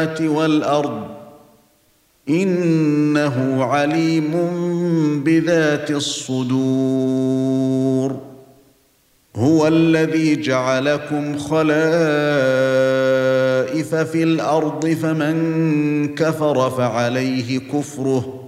السماوات والأرض إنه عليم بذات الصدور هو الذي جعلكم خلائف في الأرض فمن كفر فعليه كفره